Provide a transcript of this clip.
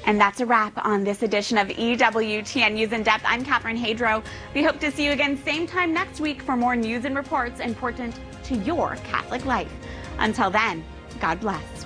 And that's a wrap on this edition of EWTN News in Depth. I'm Catherine Hadro. We hope to see you again same time next week for more news and reports important to your Catholic life. Until then, God bless.